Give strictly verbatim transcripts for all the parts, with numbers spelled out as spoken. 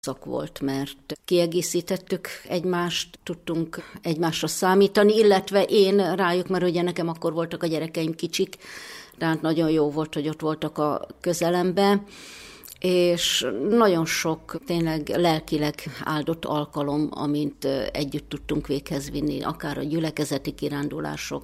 szak volt, mert kiegészítettük egymást, tudtunk egymásra számítani, illetve én rájuk, mert ugye nekem akkor voltak a gyerekeim kicsik, tehát nagyon jó volt, hogy ott voltak a közelemben, és nagyon sok tényleg lelkileg áldott alkalom, amint együtt tudtunk véghez vinni, akár a gyülekezeti kirándulások,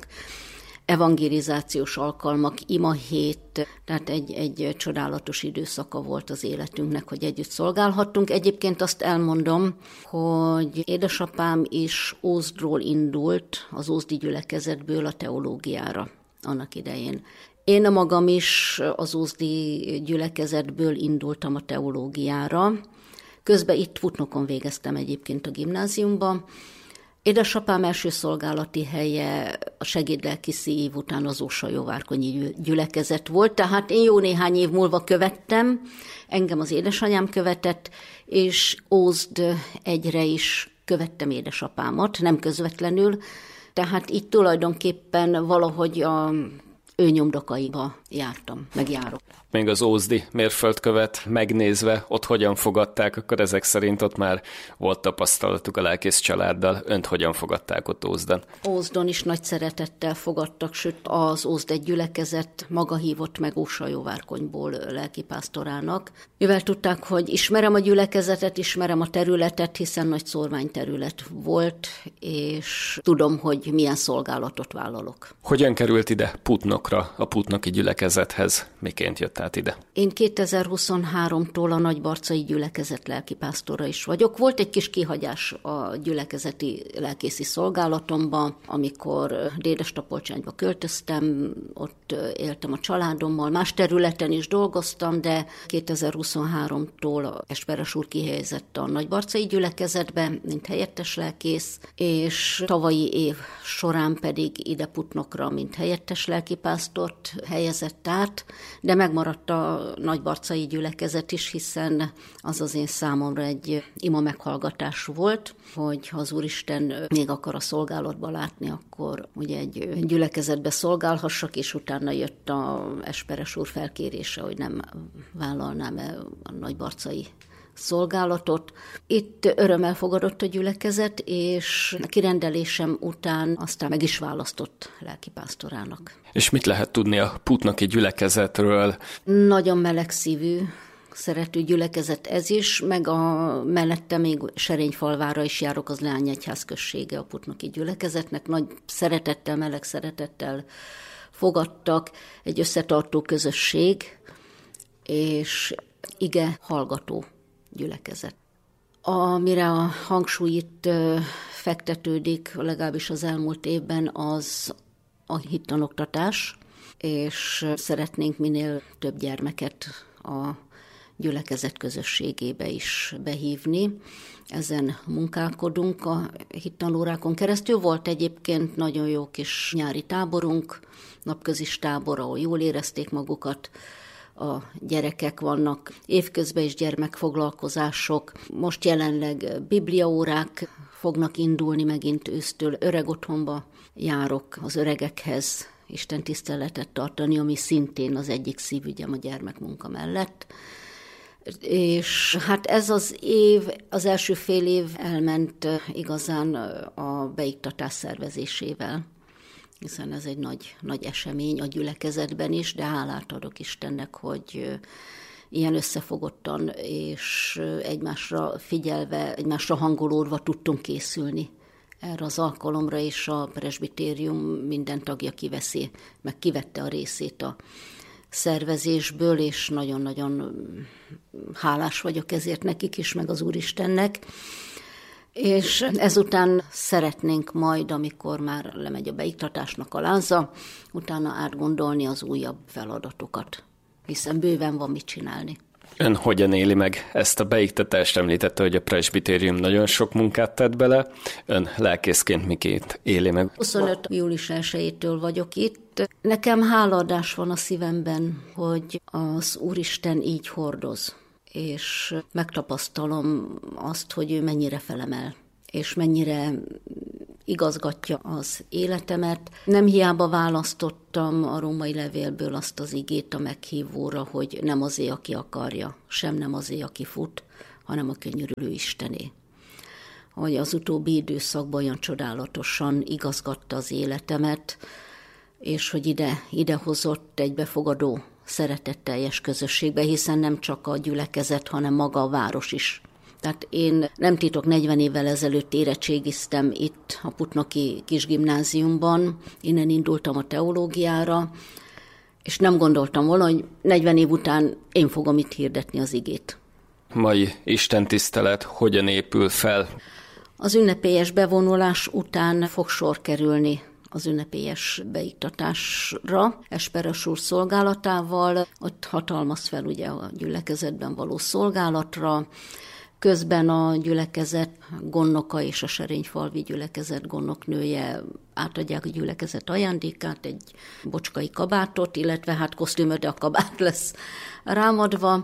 evangelizációs alkalmak, imahét, tehát egy, egy csodálatos időszaka volt az életünknek, hogy együtt szolgálhattunk. Egyébként azt elmondom, hogy édesapám is Ózdról indult, az ózdi gyülekezetből a teológiára annak idején. Én a magam is az ózdi gyülekezetből indultam a teológiára. Közben itt Putnokon végeztem egyébként a gimnáziumban. Édesapám első szolgálati helye a segédlelkészi év után az Ósa-Jóvárkonyi gyülekezet volt, tehát én jó néhány év múlva követtem, engem az édesanyám követett, és Ózd egyre is követtem édesapámat, nem közvetlenül, tehát itt tulajdonképpen valahogy a ő nyomdokaiba jártam, meg járok. Még az ózdi mérföldkövet megnézve, ott hogyan fogadták, akkor ezek szerint ott már volt tapasztalatuk a lelkész családdal. Önt hogyan fogadták ott Ózdon? Ózdon is nagy szeretettel fogadtak, sőt az Ózd egy gyülekezet maga hívott meg Ósa-Jóvárkonyból lelkipásztorának. Mivel tudták, hogy ismerem a gyülekezetet, ismerem a területet, hiszen nagy szórványterület volt, és tudom, hogy milyen szolgálatot vállalok. Hogyan került ide Putnokra, a putnoki gyülekezethez? Miként jött át ide? Én kétezer-huszonháromtól a nagybarcai gyülekezet lelkipásztora is vagyok. Volt egy kis kihagyás a gyülekezeti lelkészi szolgálatomban, amikor Dédes-Tapolcsányba költöztem, ott éltem a családommal, más területen is dolgoztam, de kétezer-huszonháromtól a Esperes úr kihelyezett a nagybarcai gyülekezetbe, mint helyettes lelkész, és tavalyi év során pedig ide Putnokra, mint helyettes lelkipásztort helyezett át, de megmaradt a nagybarcai gyülekezet is, hiszen az az én számomra egy ima meghallgatás volt, hogy ha az Úristen még akar a szolgálatba látni, akkor ugye egy gyülekezetbe szolgálhassak, és utána jött a Esperes úr felkérése, hogy nem vállalnám el a nagybarcai szolgálatot. Itt örömmel fogadott a gyülekezet, és a kirendelésem után aztán meg is választott lelkipásztorának. És mit lehet tudni a putnoki gyülekezetről? Nagyon melegszívű, szerető gyülekezet ez is, meg a mellette még Serényfalvára is járok, az Leányegyház községe a putnoki gyülekezetnek. Nagy szeretettel, meleg szeretettel fogadtak, egy összetartó közösség, és ige hallgató gyülekezet. Amire a hangsúly itt fektetődik, legalábbis az elmúlt évben, az a hittanoktatás, és szeretnénk minél több gyermeket a gyülekezet közösségébe is behívni. Ezen munkálkodunk a hittanórákon keresztül. Volt egyébként nagyon jó kis nyári táborunk, napközis tábor, ahol jól érezték magukat a gyerekek, vannak évközben is gyermekfoglalkozások. Most jelenleg bibliaórák fognak indulni megint ősztől. Öreg otthonba járok az öregekhez Isten tiszteletet tartani, ami szintén az egyik szívügyem a gyermekmunka mellett. És hát ez az év, az első fél év elment igazán a beiktatás szervezésével, hiszen ez egy nagy, nagy esemény a gyülekezetben is, de hálát adok Istennek, hogy ilyen összefogottan és egymásra figyelve, egymásra hangolódva tudtunk készülni erre az alkalomra, és a presbitérium minden tagja kiveszi, meg kivette a részét a szervezésből, és nagyon-nagyon hálás vagyok ezért nekik is, meg az Úristennek. És ezután szeretnénk majd, amikor már lemegy a beiktatásnak a lánza, utána átgondolni az újabb feladatokat, hiszen bőven van mit csinálni. Ön hogyan éli meg ezt a beiktatást? Említette, hogy a presbitérium nagyon sok munkát tett bele. Ön lelkészként miként éli meg? huszonöt július elsejétől vagyok itt. Nekem hálaadás van a szívemben, hogy az Úristen így hordoz, és megtapasztalom azt, hogy ő mennyire felemel, és mennyire igazgatja az életemet. Nem hiába választottam a római levélből azt az igét a meghívóra, hogy nem azé, aki akarja, sem nem azé, aki fut, hanem a könyörülő Istené. Hogy az utóbbi időszakban olyan csodálatosan igazgatta az életemet, és hogy ide, ide hozott egy befogadó, szeretetteljes közösségbe, hiszen nem csak a gyülekezet, hanem maga a város is. Tehát én nem titok, negyven évvel ezelőtt érettségiztem itt a Putnoki Kisgimnáziumban, innen indultam a teológiára, és nem gondoltam volna, hogy negyven év után én fogom itt hirdetni az igét. Mai istentisztelet hogyan épül fel? Az ünnepélyes bevonulás után fog sor kerülni az ünnepélyes beiktatásra, Esperes úr szolgálatával, ott hatalmaz fel ugye a gyülekezetben való szolgálatra, közben a gyülekezet gondnoka és a Serényfalvi gyülekezet gondnoknője átadják a gyülekezet ajándékát, egy bocskai kabátot, illetve hát kosztümöt, de a kabát lesz rámadva,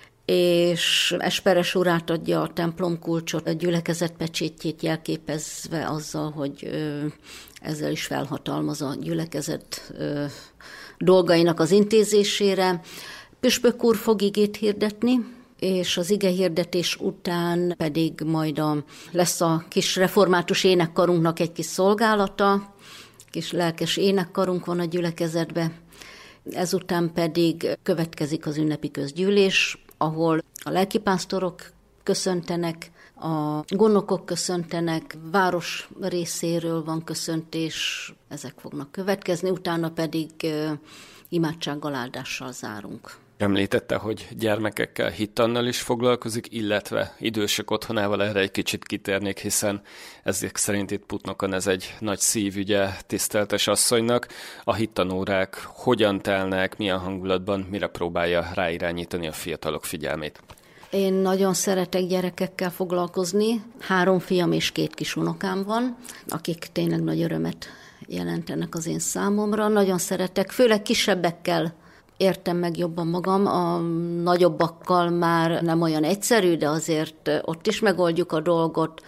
és Esperes úr átadja a templomkulcsot, a gyülekezet pecsétjét jelképezve azzal, hogy ezzel is felhatalmaz a gyülekezet dolgainak az intézésére. Püspök úr fog igét hirdetni, és az ige hirdetés után pedig majd a, lesz a kis református énekkarunknak egy kis szolgálata, kis lelkes énekkarunk van a gyülekezetben. Ezután pedig következik az ünnepi közgyűlés, ahol a lelkipásztorok köszöntenek, a gondnokok köszöntenek, város részéről van köszöntés, ezek fognak következni, utána pedig imádsággal, áldással zárunk. Említette, hogy gyermekekkel, hittannal is foglalkozik, illetve idősek otthonával, erre egy kicsit kitérnék, hiszen ezek szerint itt Putnokon ez egy nagy szívügye tiszteltes asszonynak. A hittanórák hogyan telnek, milyen hangulatban, mire próbálja ráirányítani a fiatalok figyelmét? Én nagyon szeretek gyerekekkel foglalkozni. Három fiam és két kis unokám van, akik tényleg nagy örömet jelentenek az én számomra. Nagyon szeretek, főleg kisebbekkel értem meg jobban magam, a nagyobbakkal már nem olyan egyszerű, de azért ott is megoldjuk a dolgot.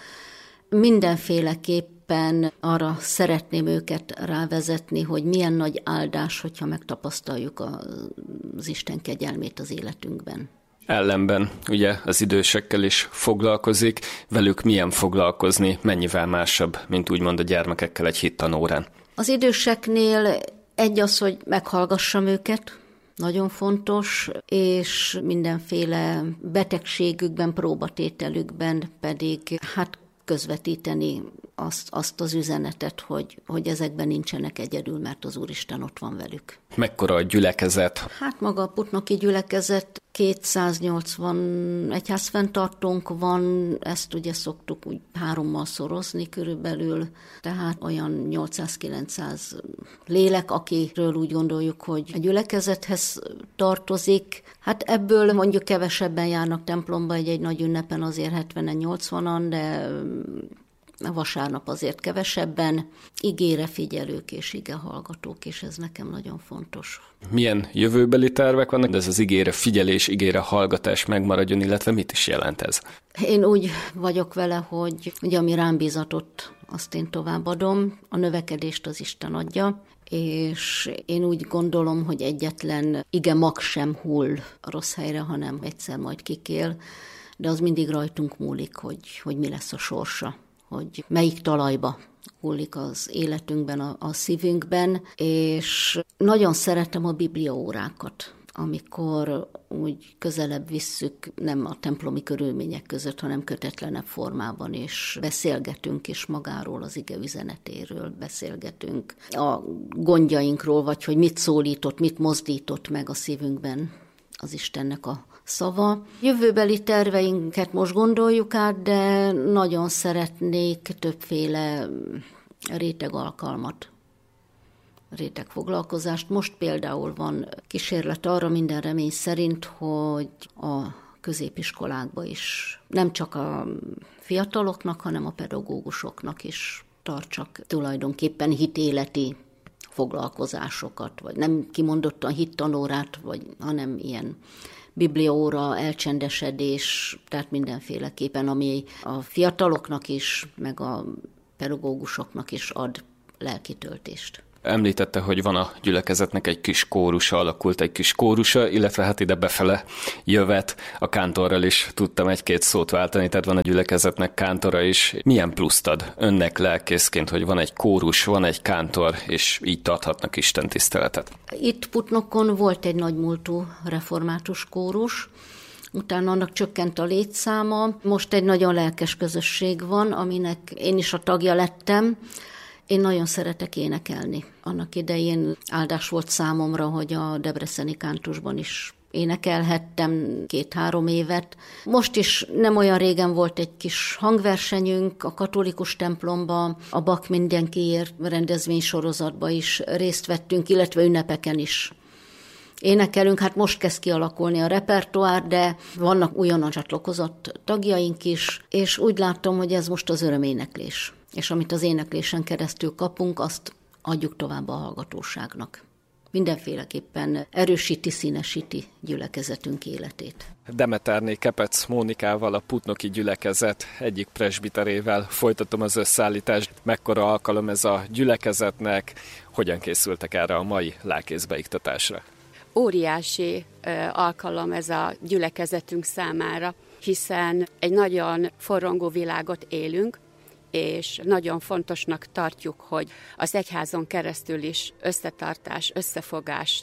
Mindenféleképpen arra szeretném őket rávezetni, hogy milyen nagy áldás, hogyha megtapasztaljuk az Isten kegyelmét az életünkben. Ellenben ugye az idősekkel is foglalkozik, velük milyen foglalkozni, mennyivel másabb, mint úgymond a gyermekekkel egy hittanórán? Az időseknél egy az, hogy meghallgassam őket, nagyon fontos, és mindenféle betegségükben, próbatételükben pedig hát közvetíteni azt, azt az üzenetet, hogy, hogy ezekben nincsenek egyedül, mert az Úristen ott van velük. Mekkora a gyülekezet? Hát maga a Putnoki gyülekezet, kétszáznyolcvan egyházfenntartónk van, ezt ugye szoktuk úgy hárommal szorozni körülbelül, tehát olyan nyolcszáz-kilencszáz lélek, akiről úgy gondoljuk, hogy a gyülekezethez tartozik. Hát ebből mondjuk kevesebben járnak templomba egy-egy nagy ünnepen, azért hetvenen, nyolcvanan, de a vasárnap azért kevesebben, igére figyelők és ige hallgatók, és ez nekem nagyon fontos. Milyen jövőbeli tervek vannak, de ez az igére figyelés, igére hallgatás megmaradjon, illetve mit is jelent ez? Én úgy vagyok vele, hogy ugye, ami rám bízatott, azt én továbbadom, a növekedést az Isten adja, és én úgy gondolom, hogy egyetlen ige mag sem hull a rossz helyre, hanem egyszer majd kikél, de az mindig rajtunk múlik, hogy, hogy mi lesz a sorsa, hogy melyik talajba hullik az életünkben, a, a szívünkben, és nagyon szeretem a bibliaórákat, amikor úgy közelebb visszük, nem a templomi körülmények között, hanem kötetlenebb formában, és beszélgetünk, és magáról, az ige üzenetéről beszélgetünk, a gondjainkról, vagy hogy mit szólított, mit mozdított meg a szívünkben az Istennek a szava. Jövőbeli terveinket most gondoljuk át, de nagyon szeretnék többféle réteg alkalmat, réteg foglalkozást. Most például van kísérlet arra minden remény szerint, hogy a középiskolákba is nem csak a fiataloknak, hanem a pedagógusoknak is tartsak tulajdonképpen hitéleti foglalkozásokat, vagy nem kimondottan hittanórát, vagy, hanem ilyen bibliaóra, elcsendesedés, tehát mindenféleképpen, ami a fiataloknak is, meg a pedagógusoknak is ad lelkitöltést. Említette, hogy van a gyülekezetnek egy kis kórusa, alakult egy kis kórusa, illetve hát ide befele jövet a kántorral is tudtam egy-két szót váltani, tehát van a gyülekezetnek kántora is. Milyen pluszt ad önnek lelkészként, hogy van egy kórus, van egy kántor, és így tarthatnak Isten tiszteletet? Itt Putnokon volt egy nagymúltú református kórus, utána annak csökkent a létszáma. Most egy nagyon lelkes közösség van, aminek én is a tagja lettem. Én nagyon szeretek énekelni. Annak idején áldás volt számomra, hogy a debreceni kántusban is énekelhettem két-három évet. Most is nem olyan régen volt egy kis hangversenyünk a katolikus templomba, a Bak mindenkiért rendezvénysorozatba is részt vettünk, illetve ünnepeken is énekelünk. Hát most kezd kialakulni a repertoár, de vannak újonnan csatlakozott tagjaink is, és úgy látom, hogy ez most az öröméneklés. És amit az éneklésen keresztül kapunk, azt adjuk tovább a hallgatóságnak. Mindenféleképpen erősíti, színesíti gyülekezetünk életét. Demeterné Kepec Mónikával, a putnoki gyülekezet egyik presbiterével folytatom az összeállítást. Mekkora alkalom ez a gyülekezetnek? Hogyan készültek erre a mai lelkészbeiktatásra? Óriási alkalom ez a gyülekezetünk számára, hiszen egy nagyon forrongó világot élünk, és nagyon fontosnak tartjuk, hogy az egyházon keresztül is összetartás, összefogás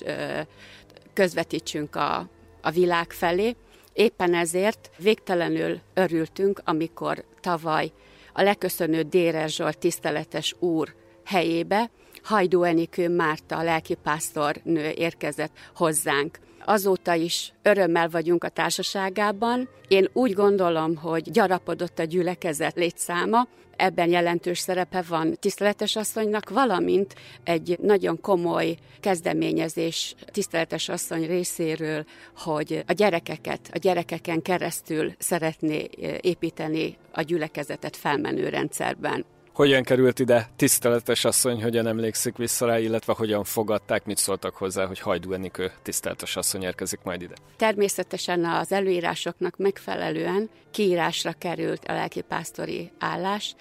közvetítsünk a, a világ felé. Éppen ezért végtelenül örültünk, amikor tavaly a leköszönő Dérer Zsolt tiszteletes úr helyébe Hajdú Enikő Márta, a lelkipásztornő érkezett hozzánk. Azóta is örömmel vagyunk a társaságában. Én úgy gondolom, hogy gyarapodott a gyülekezet létszáma, ebben jelentős szerepe van tiszteletes asszonynak, valamint egy nagyon komoly kezdeményezés tiszteletes asszony részéről, hogy a gyerekeket, a gyerekeken keresztül szeretné építeni a gyülekezetet felmenő rendszerben. Hogyan került ide tiszteletes asszony, hogyan emlékszik vissza rá, illetve hogyan fogadták, mit szóltak hozzá, hogy Hajdú Enikő tiszteletes asszony érkezik majd ide? Természetesen az előírásoknak megfelelően kiírásra került a lelkipásztori állás,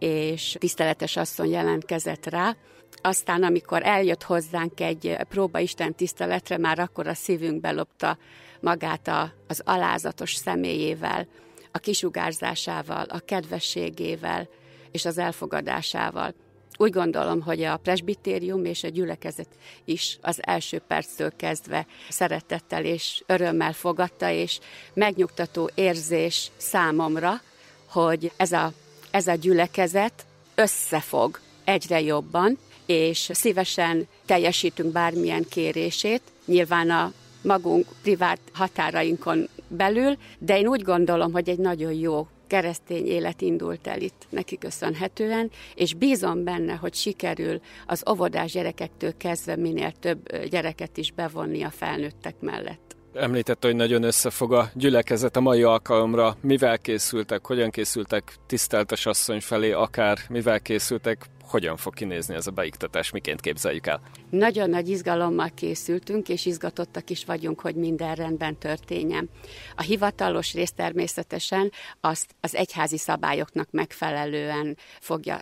és tiszteletes asszony jelentkezett rá. Aztán, amikor eljött hozzánk egy próbaisten tiszteletre, már akkor a szívünkbe lopta magát a, az alázatos személyével, a kisugárzásával, a kedvességével, és az elfogadásával. Úgy gondolom, hogy a presbitérium és a gyülekezet is az első perctől kezdve szeretettel és örömmel fogadta, és megnyugtató érzés számomra, hogy ez a, ez a gyülekezet összefog egyre jobban, és szívesen teljesítünk bármilyen kérését, nyilván a magunk privát határainkon belül, de én úgy gondolom, hogy egy nagyon jó keresztény élet indult el itt neki köszönhetően, és bízom benne, hogy sikerül az óvodás gyerekektől kezdve minél több gyereket is bevonni a felnőttek mellett. Említette, hogy nagyon összefog a gyülekezet a mai alkalomra. Mivel készültek, hogyan készültek tiszteltes asszony felé, akár mivel készültek, hogyan fog kinézni ez a beiktatás, miként képzeljük el? Nagyon nagy izgalommal készültünk, és izgatottak is vagyunk, hogy minden rendben történjen. A hivatalos rész természetesen azt az egyházi szabályoknak megfelelően fogja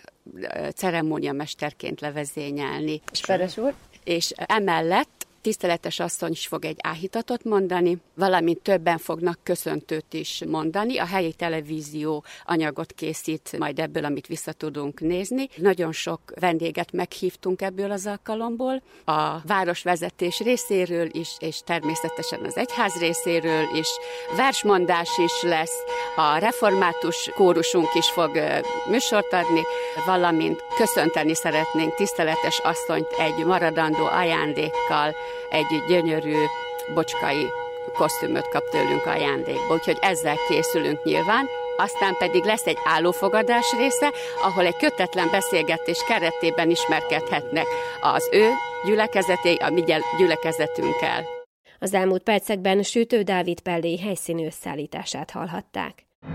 ceremóniamesterként levezényelni. Speres úr. És emellett tiszteletes asszony is fog egy áhítatot mondani, valamint többen fognak köszöntőt is mondani. A helyi televízió anyagot készít majd ebből, amit vissza tudunk nézni. Nagyon sok vendéget meghívtunk ebből az alkalomból. A városvezetés részéről is, és természetesen az egyház részéről is. Versmondás is lesz, a református kórusunk is fog műsort adni, valamint köszönteni szeretnénk tiszteletes asszonyt egy maradandó ajándékkal, egy gyönyörű bocskai kosztümöt kap tőlünk ajándékba, úgyhogy ezzel készülünk nyilván. Aztán pedig lesz egy állófogadás része, ahol egy kötetlen beszélgetés keretében ismerkedhetnek az ő gyülekezeté, a mi gyülekezetünkkel. Az elmúlt percekben Sütő Dávid Pellé helyszíni összeállítását hallhatták.